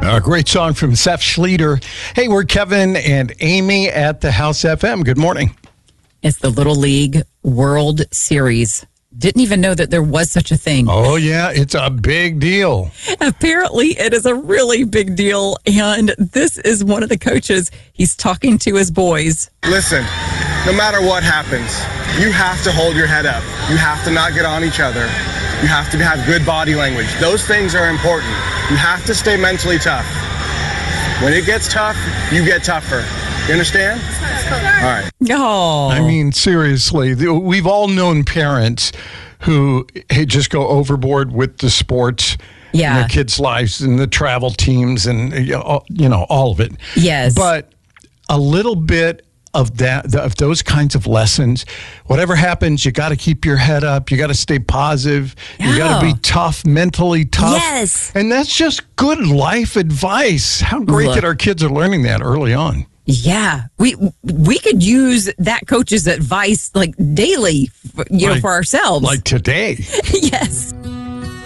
A great song from Seth Schleter. Hey, we're Kevin and Amy at the House FM. Good morning. It's the Little League World Series. Didn't even know that there was such a thing. Oh, yeah, it's a big deal. Apparently, it is a really big deal. And this is one of the coaches. He's talking to his boys. Listen, no matter what happens, you have to hold your head up. You have to not get on each other. You have to have good body language. Those things are important. You have to stay mentally tough. When it gets tough, you get tougher. You understand? All right. Oh. I mean, seriously, we've all known parents who just go overboard with the sports in their kids' lives and the travel teams and, all of it. Yes. But a little bit of that, of those kinds of lessons, whatever happens, you got to keep your head up. You got to stay positive. You got to be tough, mentally tough. Yes. And that's just good life advice. How great that our kids are learning that early on. Yeah, we could use that coach's advice like daily, for ourselves. Like today. Yes.